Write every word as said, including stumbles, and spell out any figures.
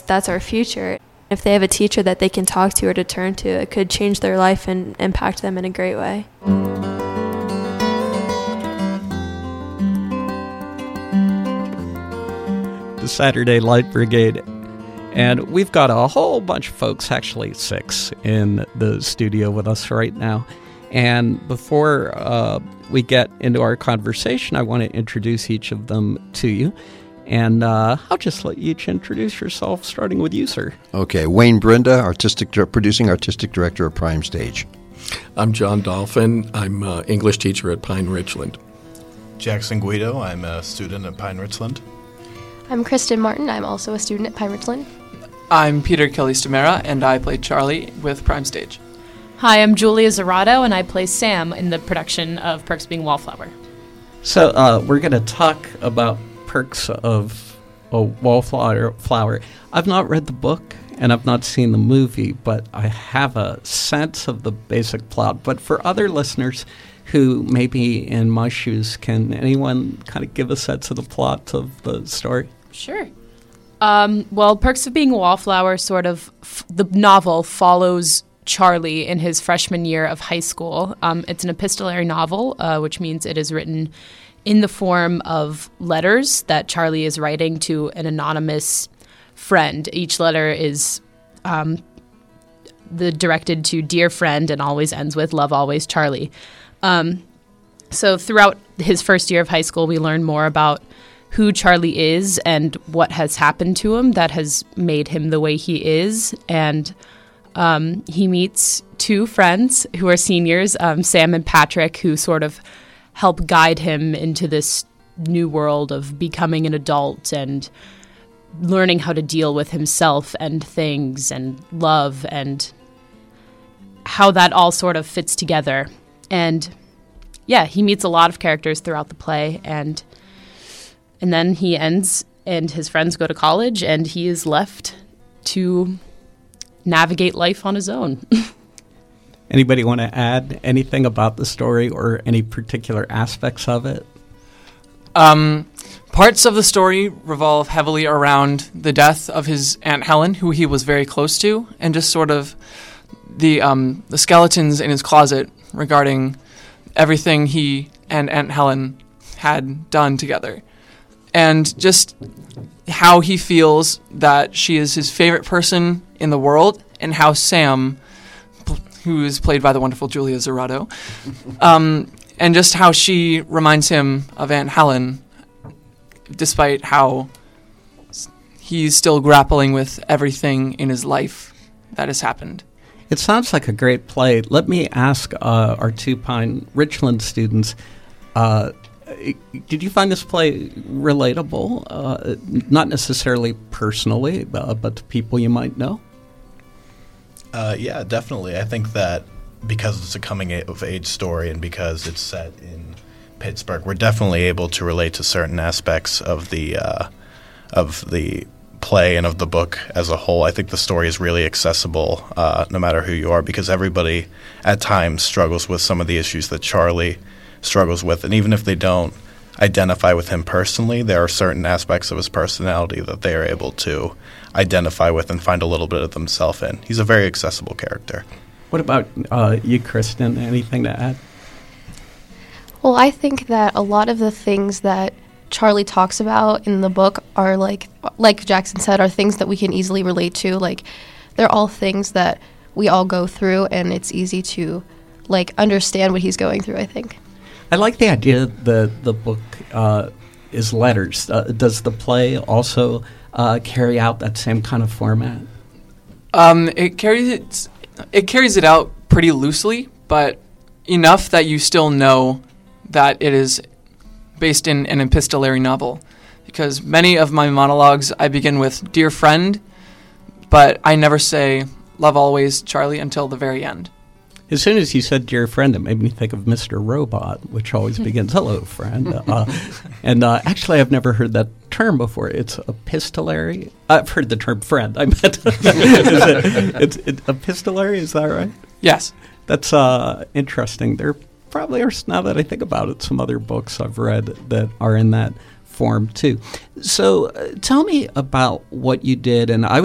that's our future. If they have a teacher that they can talk to or to turn to, it could change their life and impact them in a great way. The Saturday Light Brigade. And we've got a whole bunch of folks, actually six, in the studio with us right now. And before uh, we get into our conversation, I want to introduce each of them to you. And uh, I'll just let you each introduce yourself, starting with you, sir. Okay, Wayne Brenda, artistic producing artistic director of Prime Stage. I'm John Dolphin. I'm an English teacher at Pine Richland. Jackson Guido. I'm a student at Pine Richland. I'm Kristen Martin. I'm also a student at Pine Richland. I'm Peter Kelly-Stamera, and I play Charlie with Prime Stage. Hi, I'm Julia Zarato, and I play Sam in the production of Perks Being Wallflower. So uh, we're going to talk about Perks of a Wallflower. Flower. I've not read the book, and I've not seen the movie, but I have a sense of the basic plot. But for other listeners who may be in my shoes, can anyone kind of give a sense of the plot of the story? Sure. Um, well, Perks of Being a Wallflower sort of, f- the novel follows Charlie in his freshman year of high school. Um, it's an epistolary novel, uh, which means it is written in the form of letters that Charlie is writing to an anonymous friend. Each letter is um, the directed to dear friend and always ends with love always, Charlie. Um, so throughout his first year of high school, we learn more about who Charlie is and what has happened to him that has made him the way he is. And um, he meets two friends who are seniors, um, Sam and Patrick, who sort of help guide him into this new world of becoming an adult and learning how to deal with himself and things and love and how that all sort of fits together. And yeah, he meets a lot of characters throughout the play, and and then he ends and his friends go to college and he is left to navigate life on his own. Anybody want to add anything about the story or any particular aspects of it? Um, parts of the story revolve heavily around the death of his Aunt Helen, who he was very close to, and just sort of the um, the skeletons in his closet regarding everything he and Aunt Helen had done together. And just how he feels that she is his favorite person in the world, and how Sam, who is played by the wonderful Julia Zarato, um, and just how she reminds him of Aunt Helen, despite how he's still grappling with everything in his life that has happened. It sounds like a great play. Let me ask uh, our two Pine Richland students, uh, did you find this play relatable? Uh, not necessarily personally, uh, but to people you might know? Uh, yeah, definitely. I think that because it's a coming-of-age story and because it's set in Pittsburgh, we're definitely able to relate to certain aspects of the uh, of the play and of the book as a whole. I think the story is really accessible uh, no matter who you are, because everybody at times struggles with some of the issues that Charlie struggles with. And even if they don't identify with him personally, there are certain aspects of his personality that they are able to identify with and find a little bit of themselves in. He's a very accessible character. What about uh, you, Kristen? Anything to add? Well, I think that a lot of the things that Charlie talks about in the book are like, like Jackson said, are things that we can easily relate to. Like, they're all things that we all go through, and it's easy to, like, understand what he's going through, I think. I like the idea that the book uh, is letters. Uh, does the play also uh, carry out that same kind of format? Um, it carries it, it carries it out pretty loosely, but enough that you still know that it is based in an epistolary novel. Because many of my monologues, I begin with "Dear friend," but I never say "Love always, Charlie" until the very end. As soon as you said "dear friend," it made me think of Mister Robot, which always begins, "Hello, friend." Uh, and uh, actually, I've never heard that term before. It's epistolary. I've heard the term "friend." I meant is it, it's it, epistolary. Is that right? Yes. That's uh, interesting. There probably are, now that I think about it, some other books I've read that are in that form too. So uh, tell me about what you did, and I